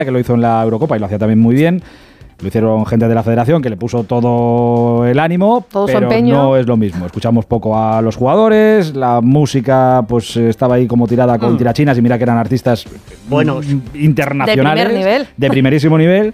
que lo hizo en la Eurocopa y lo hacía también muy bien. Lo hicieron gente de la federación que le puso todo el ánimo, todo pero su empeño. No es lo mismo. Escuchamos poco a los jugadores, la música pues estaba ahí como tirada con tirachinas y mira que eran artistas buenos, internacionales, de primer nivel, de primerísimo nivel.